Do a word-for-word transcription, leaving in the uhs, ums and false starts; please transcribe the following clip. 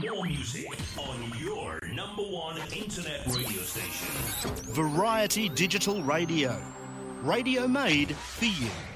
More music on your number one internet radio station. Variety Digital Radio. Radio made for you.